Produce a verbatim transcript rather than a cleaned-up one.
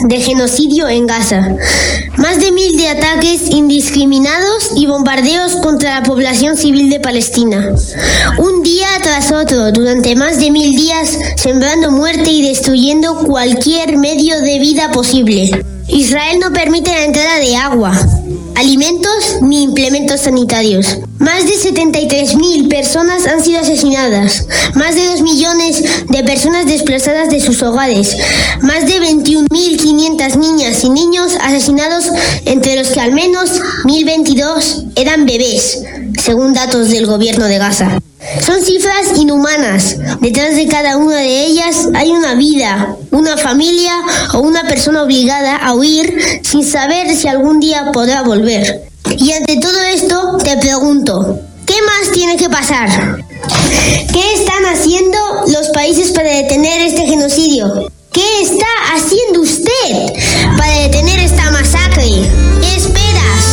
de genocidio en Gaza. Más de mil de ataques indiscriminados y bombardeos contra la población civil de Palestina. Un día tras otro, durante más de mil días, sembrando muerte y destruyendo cualquier medio de vida posible. Israel no permite la entrada de agua, alimentos ni implementos sanitarios. Más de setenta y tres mil personas han sido asesinadas, más de dos millones de personas desplazadas de sus hogares, más de veintiún mil quinientas niñas y niños asesinados, entre los que al menos mil veintidós eran bebés, según datos del gobierno de Gaza. Son cifras inhumanas. Detrás de cada una de ellas hay una vida, una familia o una persona obligada a huir sin saber si algún día podrá volver. Y ante todo esto te pregunto, ¿qué más tiene que pasar? ¿Qué están haciendo los países para detener este genocidio? ¿Qué está haciendo